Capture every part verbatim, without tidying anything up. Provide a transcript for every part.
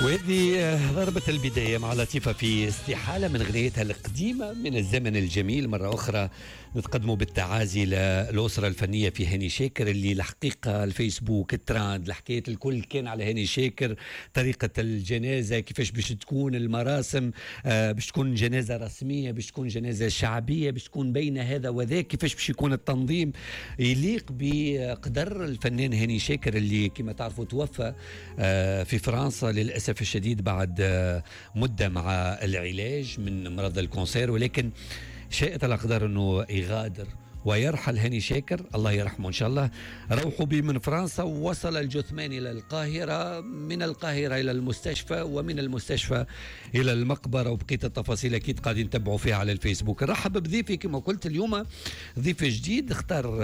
وهذه ضربة البداية مع لطيفة في استحالة من غنيتها القديمة من الزمن الجميل. مرة أخرى نتقدموا بالتعازي للأسرة الفنية في هاني شاكر، اللي الحقيقة الفيسبوك التراند الحكاية الكل كان على هاني شاكر، طريقة الجنازة كيفاش باش تكون المراسم، آه باش تكون جنازة رسمية، باش تكون جنازة شعبية، باش تكون بين هذا وذاك، كيفاش باش يكون التنظيم يليق بقدر الفنان هاني شاكر اللي كما تعرفوا توفى آه في فرنسا للأسف الشديد بعد آه مدة مع العلاج من مرض الكونسير، ولكن شاءت الأقدار أنه يغادر ويرحل هاني شاكر، الله يرحمه إن شاء الله. روحوا به من فرنسا ووصل الجثمان إلى القاهرة، من القاهرة إلى المستشفى، ومن المستشفى إلى المقبرة، وبقية التفاصيل أكيد قاعدين نتابعوا فيها على الفيسبوك. رحب بضيفي كما قلت اليوم، ضيف جديد اختار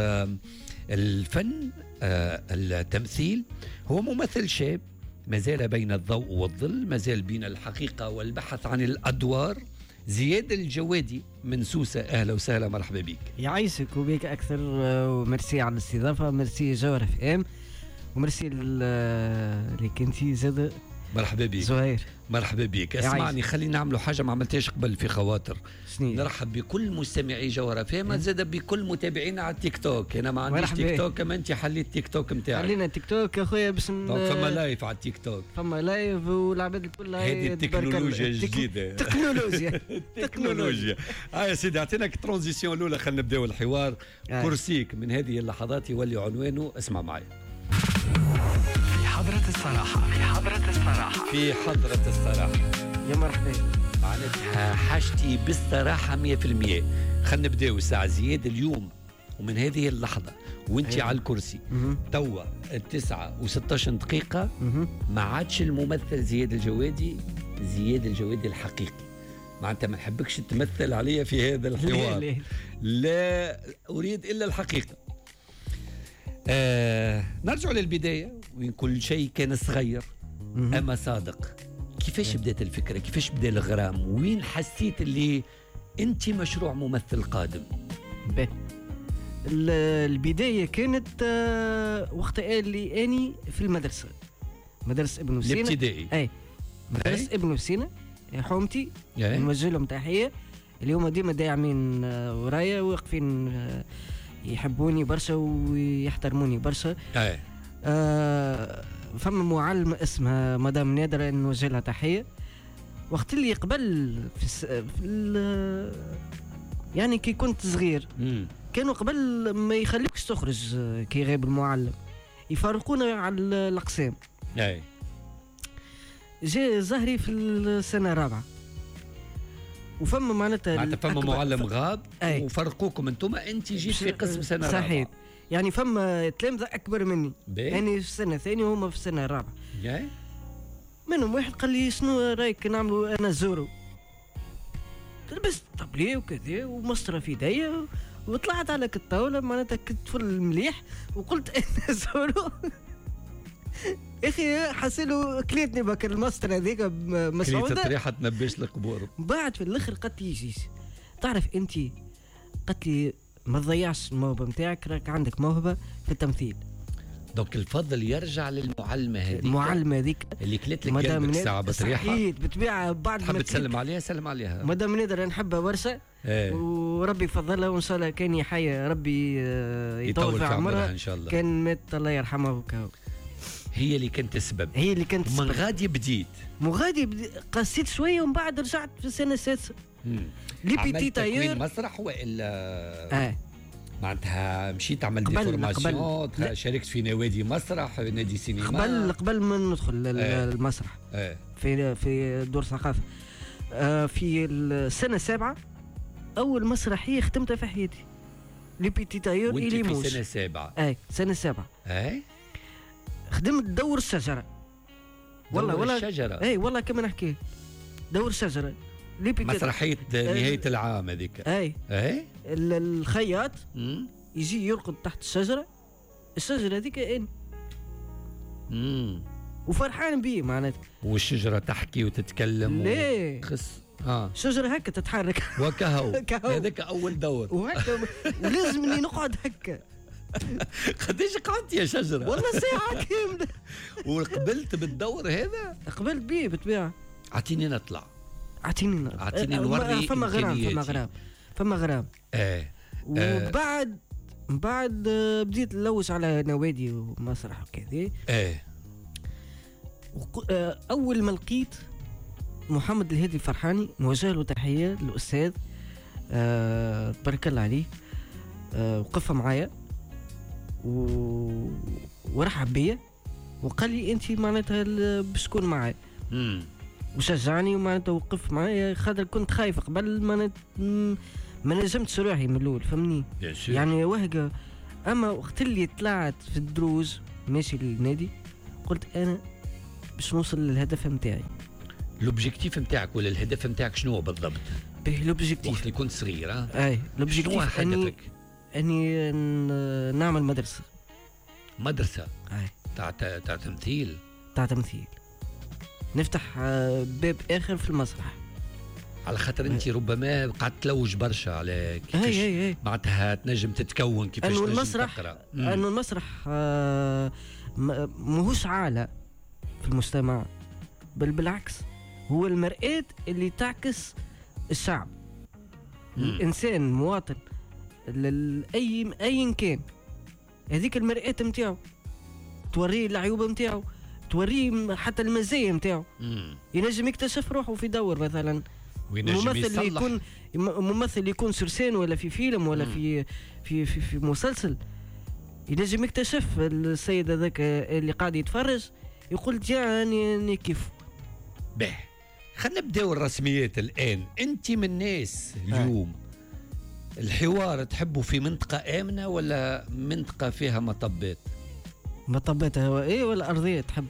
الفن التمثيل، هو ممثل شاب ما زال بين الضوء والظل، ما زال بين الحقيقة والبحث عن الأدوار. زياد الجوادي من سوسة، أهلا وسهلا، مرحبا بك. يعيشك وبيك أكثر، ومرسي على الاستضافة، مرسي جوهر اف ام، ومرسي اللي كنتي زاد. مرحبا بك زهير، مرحبا بك. اسمعني، خلينا نعملوا حاجة ما عملتهاش قبل في خواطر. شنية؟ نرحب بكل مستمعي جوهر اف ام، زاد بكل متابعينا على التيك توك. أنا ما عنديش تيك توك، كما أنت حليت التيك توك نتاعك. خلينا تيك توك أخويا باش فما لايف على التيك توك، فما لايف والعباد الكل. هذه التكنولوجيا الجديدة. تكنولوجيا تكنولوجيا. اه يا سيدي، اعطيناك الترانزيسيون الأولى، خلينا نبداو الحوار. آه. كرسيك من هذه اللحظات يولي عنوانه، اسمع معي. في حضرة الصراحة، في حضرة الصراحة، في حضرة الصراحة. يا مرحبا. معناتها حاجتي بالصراحة مية في المية. خلينا نبداو ساعة زياد اليوم، ومن هذه اللحظة وانت أيوة. على الكرسي توا التسعة وستاشر دقيقة، ما عادش الممثل زياد الجوادي زياد الجوادي الحقيقي. معناتها ما نحبكش تمثل عليا في هذا الحوار. لا, لا أريد إلا الحقيقة. آه نرجع للبداية، وين كل شيء كان صغير أما صادق. كيفاش بدأت الفكرة؟ كيفاش بدأ الغرام؟ وين حسيت اللي أنت مشروع ممثل قادم؟ به. البداية كانت وقت اللي أني في المدرسة، مدرسة ابن سينا الابتدائي. أي مدرسة ابن سينا، حومتي نوجه لهم تحية، اليوم ديما داعمين ورايا، واقفين يحبوني برشا ويحترموني برشا. أي. آه فما معلمة اسمها مدام نادرة، نوجه لها تحية. وقت اللي قبل في, الس... في ال... يعني كي كنت صغير مم. كانوا قبل ما يخليكش تخرج كي غاب المعلم، يفارقونا على الأقسام. أي. جاء زهري في السنة الرابعة، وفما معناتها معناتها فما معلم ف... غاب أي. وفرقوكم انتم، انت جيت في قسم سنة الرابعة. صحيح، يعني فما تلامذة أكبر مني، يعني يعني في السنة الثانية وهم في السنة الرابعة. جاي منهم واحد قال لي شنو رايك نعملوا أنا زورو؟ لبست طبليه وكذا ومسطرة في يديا وطلعت على الطاولة، معناتها كنت طفل مليح، وقلت أنا زورو. اخي حسيلو كليتني بك المسطرة هذيك مسعودة، كليت ريحة تنبش القبور. بعد في الاخر قالت لي جيش تعرف انت، قالت لي ما تضيعش الموهبة نتاعك، راك عندك موهبة في التمثيل. دونك الفضل يرجع للمعلمة هذيك، المعلمة هذيك اللي كلت لك قلبك ساعة بطريحة. صحيح بتبيعها بعد ما تسلم عليها. سلم عليها مدام نادر، نحبها برشا. ايه. وربي يفضلها، وان شاء الله كان يحيى ربي يطول في عمرها ان شاء الله. كان مات الله يرحمها وكاو. هي اللي كانت السبب، هي اللي كانت من غادي بديت من غادي بدي... قصيت شويه ومن بعد رجعت في السنه السادسه. لي بيتي تاير مسرح والا اه معناتها مشيت عمل ديفورماسيون، شاركت في نوادي مسرح، في نادي سينما قبل قبل ما ندخل آه. المسرح آه. في في دور ثقافه. آه في السنه السابعه اول مسرحيه ختمتها في حياتي، لي بيتي تاير إلي موش. في سنه سابعه. اي سنه سابعه. اي خدمت دور الشجره. والله دور والله الشجره. اي والله كما نحكي دور الشجره، مسرحيه نهايه العام هذيك. اي اي الخياط يجي يرقد تحت الشجره، الشجره هذيك اني امم وفرحان بيه معناتها. والشجره تحكي وتتكلم ليه؟ خص اه شجره هكا تتحرك وكهو. هذاك اول دور وهكا ولازم اني نقعد هكا قديش قعدت يا شجره؟ والله ساعه كامله. وقبلت بالدور هذا؟ قبلت بيه بالطبيعه. اعطيني نطلع. اعطيني اعطيني نوري فما غرام فما غرام فما غرام ايه. وبعد بعد بديت نلوج على نوادي ومسرح وكذا. ايه. اول ما لقيت محمد الهادي الفرحاني، نوجه له تحيه الاستاذ أه بارك الله عليه، أه وقف معايا و... ورحب بيا وقال لي انت معناتها باش تكون معايا، وشجعني ومعناتها وقف معايا خاطر كنت خايف قبل ما ما نجمتش روحي من الاول، فهمني يعني وهقه. اما وقت اللي طلعت في الدروج ماشي للنادي قلت انا باش نوصل للهدف نتاعي. لوبجيكتيف نتاعك ولا الهدف نتاعك شنو هو بالضبط؟ به لوبجيكتيف وقت اللي كنت صغير ها؟ اي لوبجيكتيف اني اني نعمل مدرسه. مدرسه؟ اي تاع تاع تمثيل. تاع تمثيل. نفتح باب اخر في المسرح. على خاطر انت ربما قعدت تلوج برشا على كيفاش معناتها تنجم تتكون، كيفاش انه تنجم المسرح تقرا. انه المسرح آه ماهوش عالة في المجتمع، بل بالعكس هو المرآة اللي تعكس الشعب. مم. الانسان مواطن اي اي كان، هذيك المرآة نتاعو توريه العيوب نتاعو، توريه حتى المزايا نتاعو. ينجم يكتشف روحه في دور مثلا، ممثل يكون ممثل يكون سرسان ولا في فيلم ولا مم. في في في, في مسلسل، ينجم يكتشف السيد هذاك اللي قاعد يتفرج يقول جاني كيف. به خلينا نبداو الرسميات الان. انت من الناس اليوم آه. الحوار تحبه في منطقه امنه ولا منطقه فيها مطبات؟ مطبات هوائيه ولا ارضيه تحب؟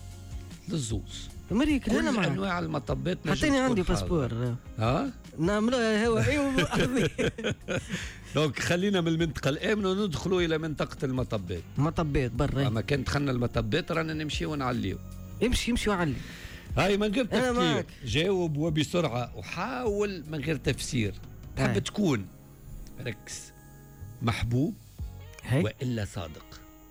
للزوز. مريك كل انا انواع المطبات. حتى انا عندي باسبور. ها نعملوها هوائيه وارضيه. دونك خلينا من المنطقه الامنه وندخلوا الى منطقه المطبات. مطبات برا. اما كان دخلنا المطبات رانا نمشيو ونعليو. امشي امشي وعلي. هاي من غير تفكير، جاوب وبسرعه وحاول من غير تفسير. تحب هاي. تكون ركز محبوب هاي. والا صادق؟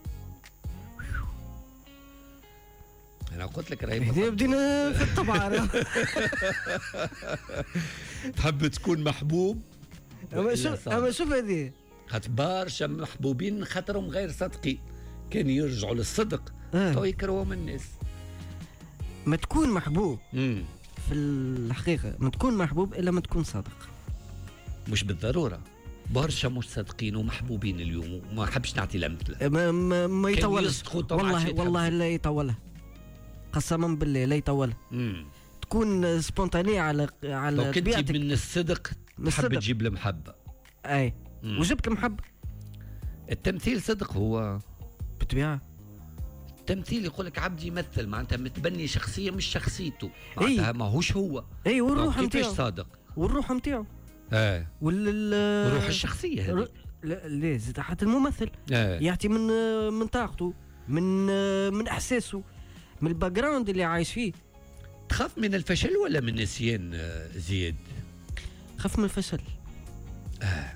أنا قلت لك راهي هنا بدينا في الطبع. تحب تكون محبوب؟ أما شوف أما شوف هذه خاطر برشا محبوبين خاطرهم غير صادقين، كان يرجعوا للصدق تو يكرهوا الناس. ما تكون محبوب مم. في الحقيقة ما تكون محبوب إلا ما تكون صادق. مش بالضرورة، برشا مش صادقين ومحبوبين اليوم وما حبش نعطي الأمثلة. ما, ما, ما يطولش والله والله لا يطولها، قسما بالله لا يطولها. تكون سبونتانية على على طبيعتك. من الصدق تحب تجيب المحبة. اي مم. وجبت المحبة. التمثيل صدق هو بالطبيعة. التمثيل يقول لك عبد يمثل معناتها متبني شخصية مش شخصيته معناتها ماهوش هو. اي والروح نتاعو كيفاش صادق؟ والروح نتاعو اه وال روح الشخصية هذه. لا لا زيد حتى الممثل آه. يعطي من من طاقته، من من احساسه، من الباك جراوند اللي عايش فيه. تخاف من الفشل ولا من النسيان زياد؟ خاف من الفشل. آه.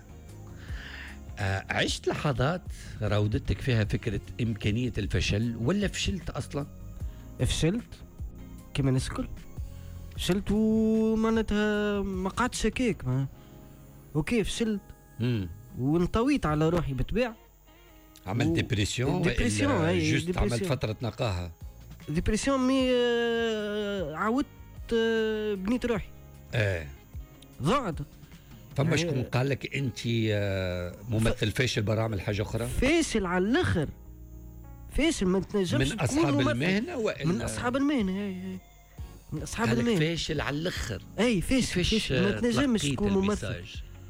آه. عشت لحظات راودتك فيها فكرة إمكانية الفشل ولا فشلت أصلا؟ فشلت كما الناس الكل، فشلت ومعناتها ما قعدتش هكاك. اوكي فشلت مم. وانطويت على روحي بالطبيعة. عملت و... ديبريسيون ديبريسيون جوست عملت فترة نقاهة. ديبريسيون مي آه عاودت آه بنيت روحي. اه ضعت. فما يعني شكون قال لك انت آه ممثل ف... فاشل برا اعمل حاجة أخرى؟ فاشل على الآخر، فاشل ما تنجمش من أصحاب المهنة وإلا من أصحاب المهنة. هاي هاي من أصحاب المهنة. فاشل على الآخر. أي فاشل, فاشل. ما تنجمش تكون ممثل.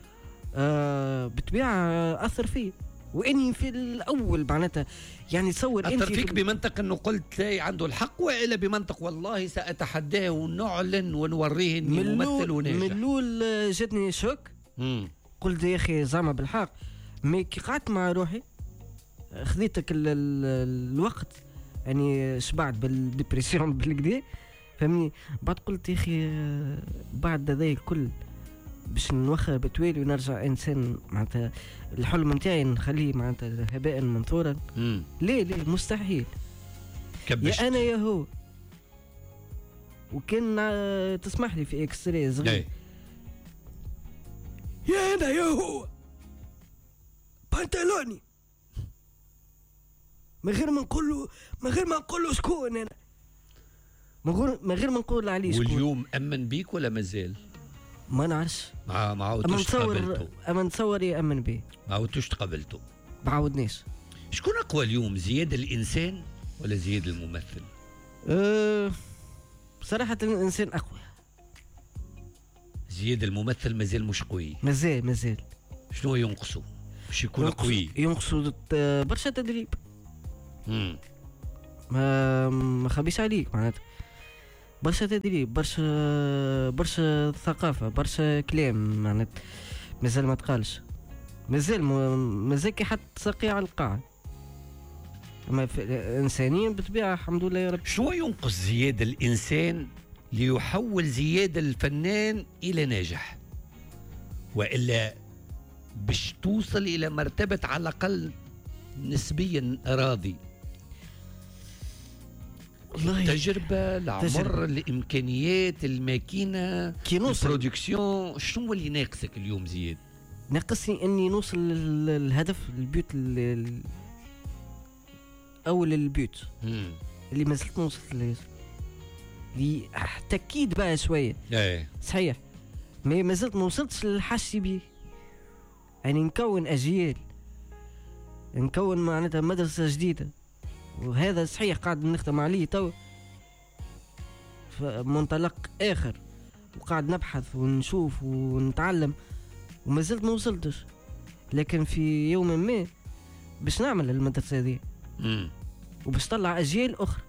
آه بالطبيعة أثر فيه، واني في الاول معناتها يعني تصور انت اثر فيك بمنطق انه قلت لا عنده الحق، والا بمنطق والله ساتحداه ونعلن ونوريه اني ممثل وناجح؟ من الاول جاتني شوك. مم. قلت يا اخي زعما بالحق، مي كي قعدت مع روحي خذيتك ال ال الوقت يعني شبعت بالديبرسيون بالكدا فهمني. بعد قلت يا اخي بعد هذا الكل باش نوخر بتوالي ونرجع انسان معناتها الحلم نتاعي نخليه معناتها هباء منثورا. مم. ليه ليه مستحيل. كبشت. يا انا يا هو. وكان آه، تسمح لي في اكستري صغير. يا انا يا هو بنطلوني من غير ما نقول له من غير ما نقول له شكون انا من غير من غير ما نقول عليه شكون. واليوم امن بيك ولا مازال؟ ما نعرفش. ما ما اما عاودتوش نتصور تقابلته؟ اما نتصور يامن به. ما عاودتوش تقابلته؟ ما عاودناش. شكون اقوى اليوم، زياد الانسان ولا زياد الممثل؟ أه بصراحة الانسان اقوى. زياد الممثل مازال مش قوي. مازال مازال. شنو ينقصه باش يكون قوي؟ ينقصوا برشا تدريب. امم ما ما خبيش عليك معناتها برشا تدريب برشا برشا ثقافة برشا كلام معناتها مازال ما تقالش. مازال مازال كي حط ساقي على القاع. اما انسانيا بالطبيعة الحمد لله يا رب. شنو ينقص زياد الانسان ليحول زياد الفنان الى ناجح، والا باش توصل الى مرتبة على الاقل نسبيا راضي؟ والله تجربة، العمر، تجربة. الامكانيات، الماكينه، كي نوصل البرودكسيون. شنو اللي ناقصك اليوم زياد؟ ناقصني اني نوصل للهدف البيوت ال- اول البيوت مم. اللي ما زلت ما وصلت له. اللي تأكيد بقى شوية ايه صحيح ما ما زلت ما وصلتش للحش بيه. يعني نكون أجيال نكون معناتها مدرسة جديدة، وهذا صحيح قاعد نخدم عليه تو فمنطلق آخر، وقاعد نبحث ونشوف ونتعلم وما زلت ما وصلتش. لكن في يوم ما باش نعمل المدرسة هذه مم. وباش طلع أجيال أخرى.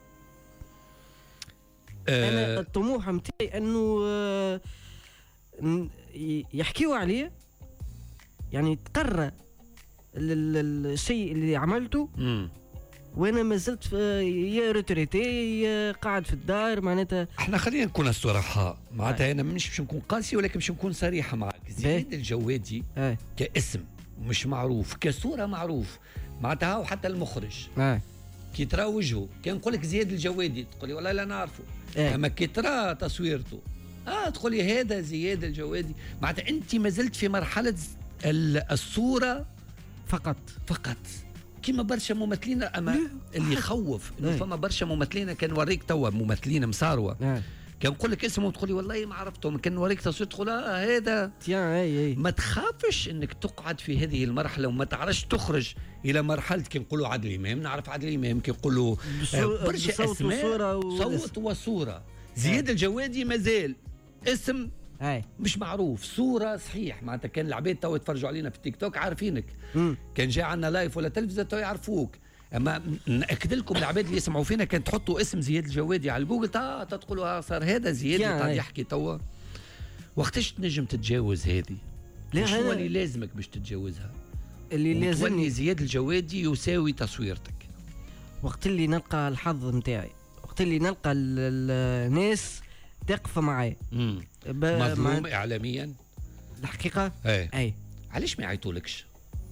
أنا آه الطموح متاعي أنه آه، ن- ي- يحكيوا عليه، يعني تقرى ال- ال- الشيء اللي عملته مم. وانا ما زلت في- يا روتريتي يا قاعد في الدار معناتها. احنا خلينا نكون صراحة معناتها. انا مش باش نكون قاسي ولكن باش نكون صريحة معك. زياد الجوادي آه. كاسم مش معروف، كصورة معروف معناتها، وحتى المخرج آه. كي ترى وجهه كان نقول لك زياد الجوادي تقول لي والله لا نعرفه. آه. اما كي ترى تصويرته اه تقول لي هذا زياد الجوادي. معناتها انت ما زلت في مرحلة ال- الصورة فقط فقط، كيما برشا ممثلين. اما اللي يخوف انه إيه. فما برشا ممثلين كان نوريك توا ممثلين مساروه آه. كان نقول لك اسمه تقول لي والله ما عرفتهم، كان نوريك تصوير تقول اه هذا. تيان اي اي ما تخافش انك تقعد في هذه المرحله وما تعرفش تخرج الى مرحله كي نقولوا عادل امام. نعرف عادل امام كي نقولوا بصو- برشا بصوت اسماء، وصورة و- صوت وصوره. زياد الجوادي مازال اسم اي مش معروف، صوره صحيح. معناتها كان العباد تو يتفرجوا علينا في التيك توك عارفينك، مم. كان جاي عندنا لايف ولا تلفزيون تو يعرفوك. اما ناكد لكم العباد اللي يسمعوا فينا كان تحطوا اسم زياد الجوادي على جوجل تا تقولوا اه صار هذا زياد اللي يا قاعد هاي. يحكي توا. وقتاش تنجم تتجاوز هذه؟ لا شنو هذا اللي لازمك باش تتجاوزها؟ اللي وتولي لازمني زياد الجوادي يساوي تصويرتك. وقت اللي نلقى الحظ متاعي، وقت اللي نلقى ال- ال- الناس تقف معايا امم ب- مظلوم مع اعلاميا. الحقيقة. ايه اي علاش ما يعيطولكش؟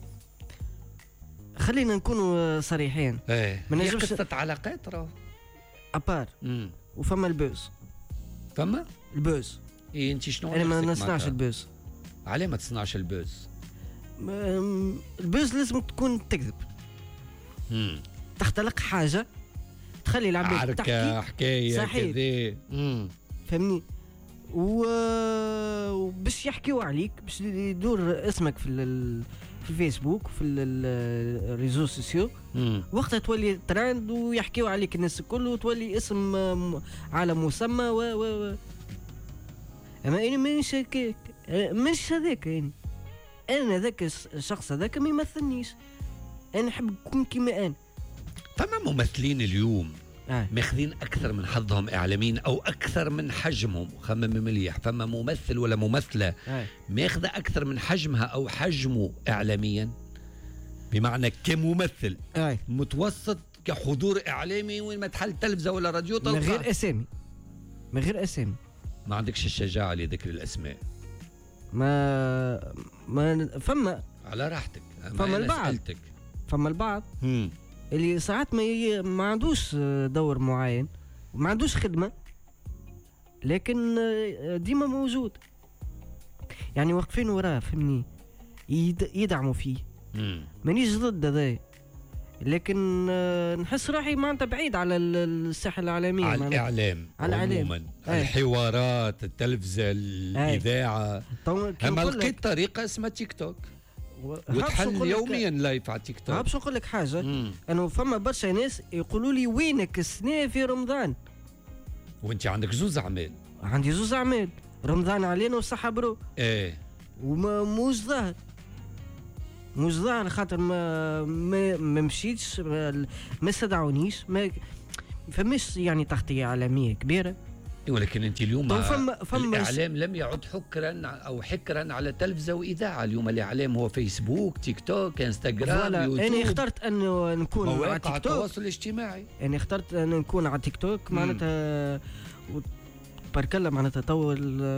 خلينا نكونوا صريحين. ايه ما هي نجمش- قصه علاقات راه. ابار امم وفما البوز فما البوز إيه انت شنو انا ما نفسك نصنعش معناتها؟ البوز. علاه ما تصنعش البوز؟ م- البوز لازم تكون تكذب، امم تختلق حاجة تخلي العباد عركه تحكي حكايه صحيح. كذا. امم فهمني و... وباش يحكيوا عليك باش يدور اسمك في ال... في الفيسبوك في ال- الريزو سوسيو، امم وقتها تولي ترند ويحكيوا عليك الناس الكل وتولي اسم م- على مسمى و و و اما انا مانيش هكاك، مش هذاك. يعني انا ذاك الش- الشخص هذاك ما يمثلنيش، انا نحب نكون كيما انا. فما ممثلين اليوم آه. ماخذين اكثر من حظهم اعلاميين او اكثر من حجمهم. خمم مليح، فما ممثل ولا ممثله آه. ماخذه اكثر من حجمها او حجمه اعلاميا، بمعنى كممثل آه. متوسط كحضور اعلامي وين ما تحل تلفزه ولا راديو من تلقاه. غير اسامي، من غير اسامي. ما عندكش الشجاعه لذكر الاسماء. ما ما فما على راحتك. فما البعض فما البعض مم. اللي ساعات ما, ي... ما عندوش دور معين، ما عندوش خدمة، لكن ديما موجود، يعني واقفين وراه فهمني، يد... يدعموا فيه. مانيش ضد هذا، لكن نحس روحي معناتها بعيد على الساحة الإعلامية، على الإعلام على عموما، الحوارات، التلفزة، الإذاعة. أما لقيت طريقة اسمها تيك توك وتحل يوميا لايف على تيك توك. باش نقول لك حاجة، أنه فما برشا ناس يقولوا لي وينك السنة في رمضان؟ وأنت عندك زوز أعمال. عندي زوز أعمال، رمضان علينا والصحة برو. إيه. وما موش ظاهر مش ظاهر خاطر ما ما, ما مشيتش، ما, ما استدعونيش، ما فماش يعني تغطية إعلامية كبيرة. ولكن انت اليوم فما فما الاعلام لم يعد حكرا او حكرا على تلفزه واذاعه، اليوم الاعلام هو فيسبوك، تيك توك، انستغرام، يوتيوب. انا اخترت انه نكون على تيك توك، التواصل الاجتماعي. انا اخترت ان نكون على تيك توك معناتها بارك الله، معناتها تو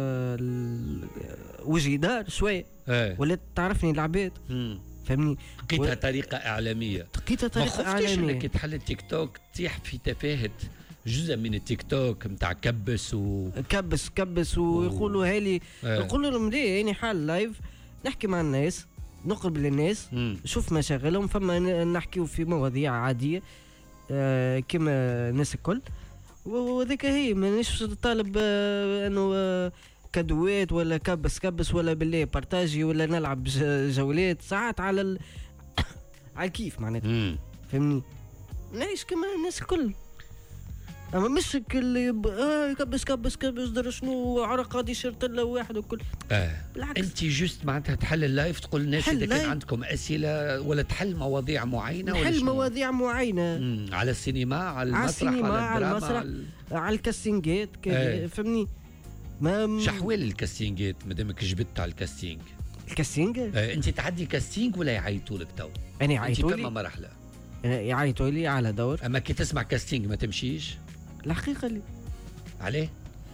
وجهي دار شويه ولات تعرفني العباد فهمني. لقيتها و... طريقه اعلاميه، لقيتها طريقه اعلاميه. انك تحل التيك توك تطيح في تفاهه جزء من التيك توك نتاع كبس و كبس كبس ويقولوا هالي آه. يقولوا لهم ليه يعني حال لايف نحكي مع الناس، نقرب للناس، نشوف مشاغلهم، فما نحكيو في مواضيع عاديه آه كما الناس الكل، وذيك هي مانيش طالب آه انه آه كدوات ولا كبس كبس ولا بالله بارتاجي ولا نلعب جولات ساعات على ال... على الكيف معناتها فهمني، نعيش كما الناس الكل. اما مش اللي ب... آه يكبس كبس كبس در شنو عرق غادي شرط له واحد وكل اه بالعكس. انت جوست معناتها تحل اللايف تقول للناس اذا كان عندكم اسئله ولا تحل مواضيع معينه ولا نحل مواضيع معينه مم. على السينما، على المسرح، على, السينما، على المسرح، على, على الكاستينجات آه. فهمني. ما شحوال الكاستينجات مادامك جبت على الكاستينج. الكاستينج آه انت تعدي كاستينج ولا يعيطوا لك تو؟ انا يعيطوا لي فما مرحله يعيطوا لي على دور، اما كي تسمع كاستينج ما تمشيش الحقيقه لي. عليه؟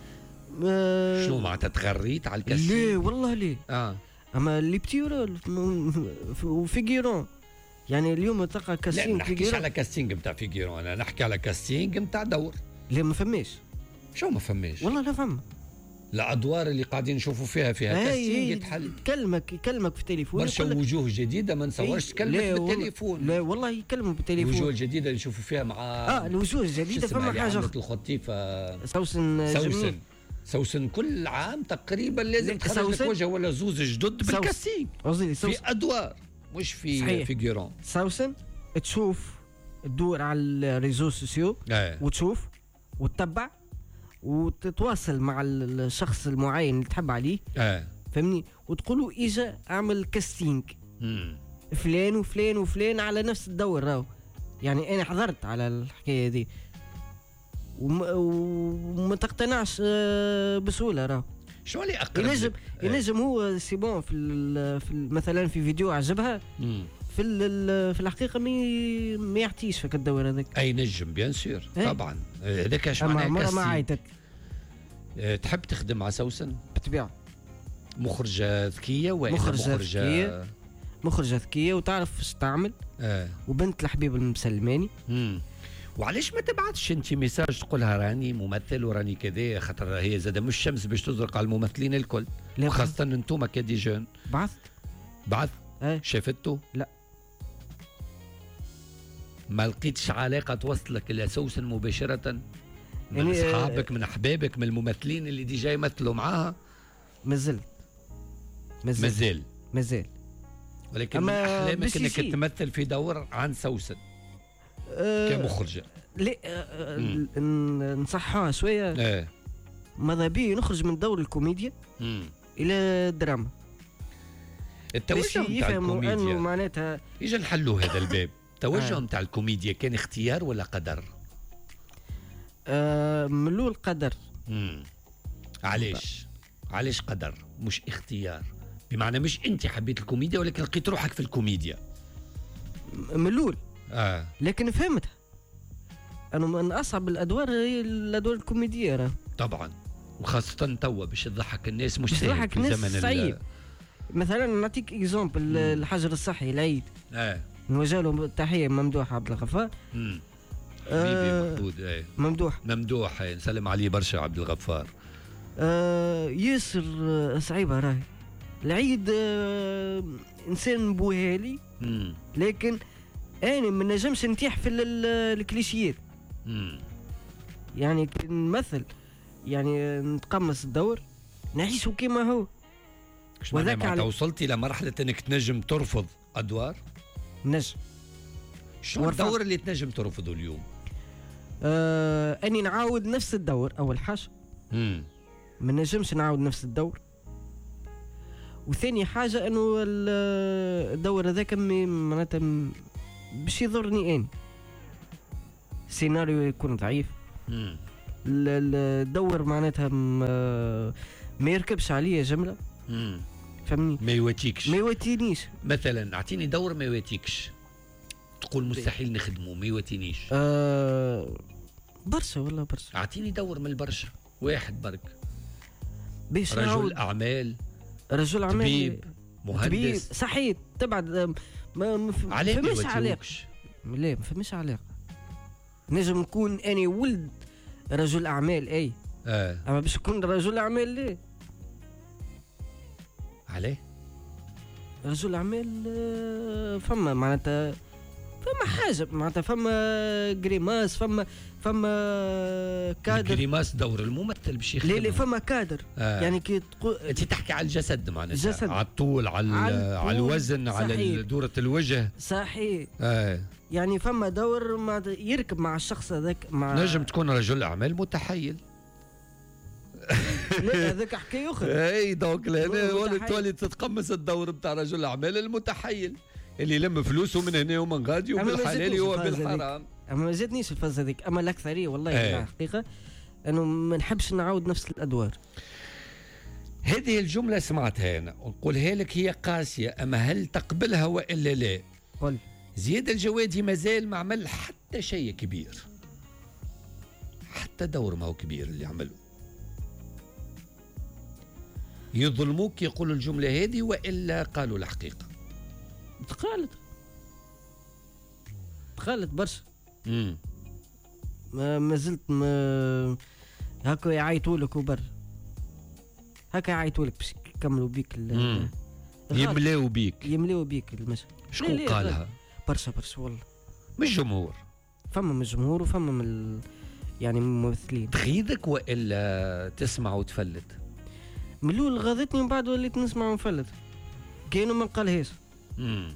ما... شنو معناتها تغريت على الكاستينج؟ ليه والله ليه. اه اما اللي بتيرول وفيجيرون يعني اليوم تلقى كاستينج. لا ما نحكيش على كاستينج نتاع فيجيرون، انا نحكي على كاستينج نتاع دور. لا ما فماش. شو ما فماش؟ والله لا فما. الادوار اللي قاعدين نشوفوا فيها فيها كاستينج يتحل. يكلمك يكلمك في التليفون برشا وجوه جديده ما نصورش تكلمك بالتليفون. لا والله يكلموا بالتليفون. الوجوه الجديده اللي نشوفوا فيها مع اه الوجوه الجديده فما حاجه اخرى. الخطيفه سوسن سوسن سوسن كل عام تقريبا لازم تخرج لك وجه ولا زوز جدد بالكاستينج في ادوار مش في صحيح. فيجيرون. سوسن تشوف تدور على الريزو سوسيو آه. وتشوف وتتبع وتتواصل مع الشخص المعين اللي تحب عليه اه فهمني، وتقولوا اجا اعمل كاستينج مم. فلان وفلان وفلان على نفس الدور راهو، يعني انا حضرت على الحكايه دي وما, وما تقتنعش بسهوله راهو. شو اللي اقرب ينجم ينجم هو سي بون في, في مثلا في فيديو عجبها مم. في في الحقيقه مي ما يعطيش فيك الدور هذاك. اي نجم بيان سور طبعا هذاك اش معناه ما عيتك أه تحب تخدم مع سوسن بالطبيعه. مخرجه ذكيه ولا مخرجه ذكيه مخرجه ذكيه وتعرف ايش تعمل آه. وبنت الحبيب المسلماني. امم وعلاش ما تبعتش انت ميساج تقولها راني ممثل وراني كذا، خاطر هي زاده مش شمس باش تزرق على الممثلين الكل خاصه انتم كدي جون. بعثت بعث ايه شافته؟ لا ما لقيتش علاقه توصلك الى سوسن مباشره من يعني اصحابك من احبابك من الممثلين اللي ديجا يمثلوا معاها؟ مازال مازال مازال مازال ولكن من احلامك انك تمثل في دور عن سوسن أه كمخرجه. لا أه نصحها شويه. اه ماذا بي نخرج من دور الكوميديا مم. الى الدراما. التوجه نتاع الكوميديا انه معناتها يجي نحلوا هذا الباب. التوجه نتاع آه. الكوميديا كان اختيار ولا قدر؟ آه ملول قدر. امم علاش؟ علاش قدر مش اختيار؟ بمعنى مش انت حبيت الكوميديا ولكن لقيت روحك في الكوميديا. ملول اه لكن فهمتها. انه من اصعب الادوار هي الادوار الكوميديه راه. طبعا وخاصة توا باش تضحك الناس مش باش سهل تضحك في الناس زمن صعيب. ال- مثلا نعطيك اكزومبل الحجر الصحي العيد، اه نوجه له تحيه ممدوح عبد الغفار. امم آه، حبيبي محمود ايه ممدوح ممدوح ايه نسلم عليه برشا عبد الغفار. آه ياسر آه، صعيبه راهي العيد. آه انسان بوهالي، امم لكن انا ما نجمش نتيح في ال- ال- الكليشيات. امم يعني كي نمثل يعني نتقمص الدور نعيشه كما هو. وذاك وذاك على وصلتي لمرحلة انك تنجم ترفض ادوار؟ نجم. شو ورفض. الدور اللي تنجم ترفضه اليوم؟ آه اني نعاود نفس الدور اول حاجه، امم ما نجمش نعاود نفس الدور. وثاني حاجه انه ال- الدور هذاك م- معناتها م- باش يضرني اني، السيناريو يكون ضعيف، امم ال- ال- الدور معناتها م- آه، ما يركبش عليا جمله، امم فهمني، ما يواتيكش. ما يواتينيش. مثلا اعطيني دور ما يواتيكش، تقول مستحيل نخدمه ما يواتينيش. آه برشا والله برشا. اعطيني دور من البرشا، واحد برك. باش رجل نعاود اعمال، رجل اعمال، طبيب، طبيب مهندس. صحيح تبعد. آه، ما ما ف- علاه ما فماش علاقه. يواتيوكش؟ لا ما فماش علاقه. نجم نكون اني ولد رجل اعمال اي، اه اما باش نكون رجل اعمال لا. علاه؟ رجل اعمال آه، فما معناتها فما حاجه معناتها فما جريماس، فما فما كادر. الجريماس دور الممثل باش يخدم. لا لا فما كادر. آه. يعني كي تقول انت تحكي على الجسد معناتها، الجسد. على الطول، على على على, الطول. على الوزن، صحيح. على دورة الوجه. صحيح. اه يعني فما دور ما يركب مع الشخص هذاك مع نجم تكون رجل اعمال متحيل. لا هذاك حكايه اخرى. اي دونك لهنا هو ولا متحيل. تولي تتقمص الدور بتاع رجل الاعمال المتحيل اللي يلم فلوسه من هنا ومن غادي، أما ما وبالحلال زادنيش هو الفاز بالحرام. اما ما جاتنيش الفاز هذيك، اما الاكثريه والله ايه. على الحقيقه انه ما نحبش نعاود نفس الادوار. هذه الجملة سمعتها أنا ونقولها لك، هي قاسية، أما هل تقبلها وإلا لا؟ قل. زياد الجوادي مازال ما عمل حتى شيء كبير، حتى دور ما هو كبير اللي عمله. يظلموك يقولوا الجملة هذه وإلا قالوا الحقيقة؟ تقالت تقالت برشا. امم ما ما زلت ما هكا يعيطوا لك وبر، هكا يعيطوا لك باش يكملوا بيك ال- مم. الغالب. يملاو بيك. يمليوا بيك المشهد. شكون لا، لا، قالها؟ برشا برشا والله. من الجمهور؟ فما من الجمهور وفما من ال... يعني من الممثلين. تغيظك وإلا تسمع وتفلت؟ من الاول غاضتني ومن بعد وليت نسمع ونفلت، كانوا ما نقالهاش. امم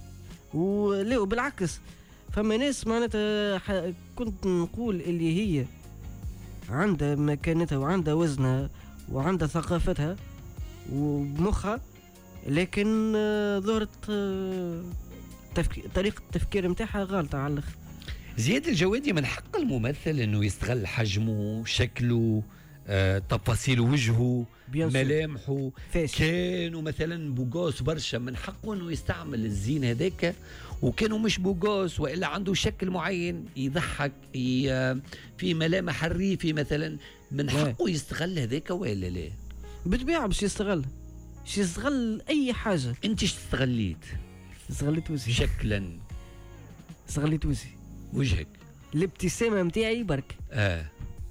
ولا وبالعكس فما ناس معناتها ح... كنت نقول اللي هي عندها مكانتها وعندها وزنها وعندها ثقافتها ومخها، لكن آه، ظهرت آه، تفك... طريقة التفكير متاعها غالطة على الآخر. زياد الجوادي من حق الممثل انه يستغل حجمه، شكله، آه، تفاصيل وجهه، بيان سور. ملامحه. فاش كانوا مثلا بوغوس برشا، من حقه انه يستعمل الزين هذاك، وكانوا مش بوغوس والا عنده شكل معين يضحك، ي- في ملامح الريفي مثلا، من لا. حقه يستغل هذاك ولا لا؟ بالطبيعة باش يستغل، باش يستغل أي حاجة. انت ايش استغليت؟ استغليت وزي، شكلا، استغليت وزي، وجهك. الابتسامة متاعي برك. اه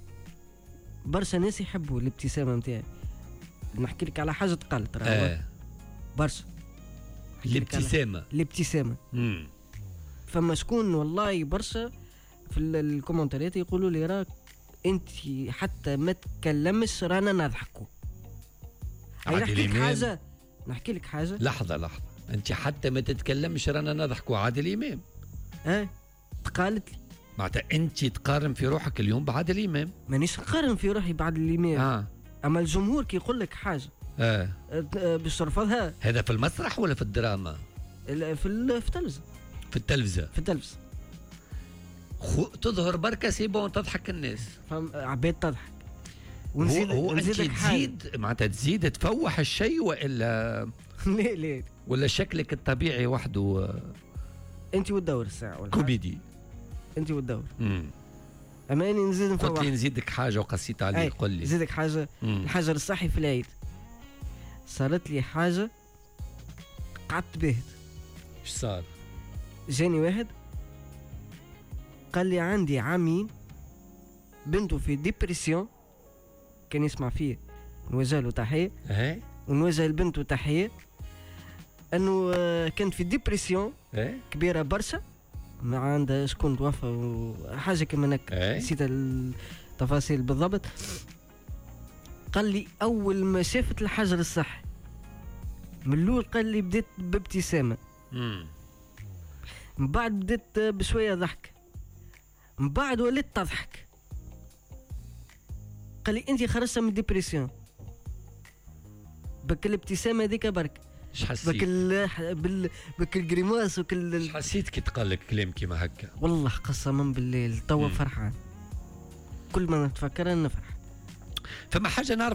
برشا ناس يحبوا الابتسامة متاعي. نحكي لك على حاجة قالت راه اه برشا. الابتسامة. الابتسامة امم فما شكون والله برشا في ال- الكومنتات يقولوا لي راك انت حتى ما تكلمش رانا نضحكوا. هاي عادل نحكي لك إمام. حاجة نحكي لك حاجة لحظة لحظة، انت حتى ما تتكلمش رانا نضحكوا عادل امام. اه تقالت لي. معناتها انت تقارن في روحك اليوم بعادل امام. مانيش نقارن في روحي بعد الإمام. اه اما الجمهور كي يقول لك حاجة اه آه، آه، باش ترفضها. هذا في المسرح ولا في الدراما؟ ال- في ال- في التلفزة في التلفزة. في التلفزة خو... تظهر بركة سيبون تضحك الناس. فهم عباد تضحك. هو, ونزيد هو انت نزيدك حاجة. تزيد معناتها تزيد تفوح الشيء والا لا لا ولا شكلك الطبيعي وحده انت والدور الساعة ولا كوميدي؟ انت والدور. امم اماني نزيد نفوح. قلت لي نزيدك حاجه وقسيت علي، قل لي. نزيدك حاجه. مم. الحجر الصحي في العيد صارت لي حاجه قعدت باهت. ايش صار؟ جاني واحد قال لي عندي عامين بنته في ديبرسيون، كان يسمع فيه نوجه له تحيه. ايه ونوجه لبنته تحيه انه آه، كانت في ديبرسيون ايه كبيره برشا، ما عندها شكون توفى وحاجه كما هكا، إيه. نسيت التفاصيل بالضبط. قال لي اول ما شافت الحجر الصحي من الاول قال لي بديت بابتسامه، امم من بعد بديت بشويه ضحك، من بعد وليت تضحك. قال لي انت خرجت من الديبرسيون بك الابتسامه هذيك برك، ايش بك حسيت؟ ال بال بك الجريماس وكل ايش حسيت كي تقال لك كلام كيما هكا؟ والله قسما بالله توا مم. فرحان، كل ما نتفكر نفرح. فما حاجه نعرف